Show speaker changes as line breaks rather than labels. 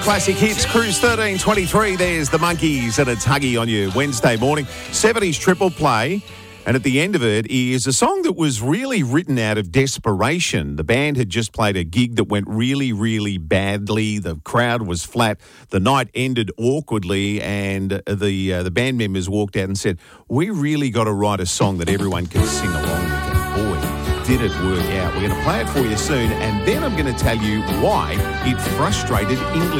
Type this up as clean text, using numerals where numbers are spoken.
Classic Hits, Cruise 1323. There's the Monkeys and a Tuggy on you Wednesday morning. 70s triple play. And at the end of it is a song that was really written out of desperation. The band had just played a gig that went really, really badly. The crowd was flat. The night ended awkwardly, and the band members walked out and said, "We really got to write a song that everyone can sing along with." And boy, did it work out. We're going to play it for you soon, and then I'm going to tell you why it frustrated English